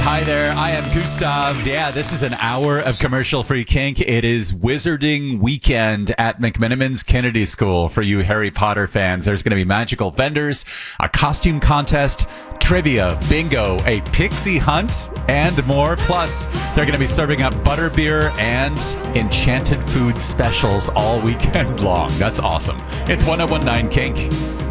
Hi there, I am Gustav. Yeah, this is an hour of commercial-free kink. It is Wizarding Weekend at McMenamins Kennedy School for you Harry Potter fans. There's going to be magical vendors, a costume contest, trivia, bingo, a pixie hunt, and more. Plus, they're going to be serving up butterbeer and enchanted food specials all weekend long. That's awesome. It's 1019 Kink.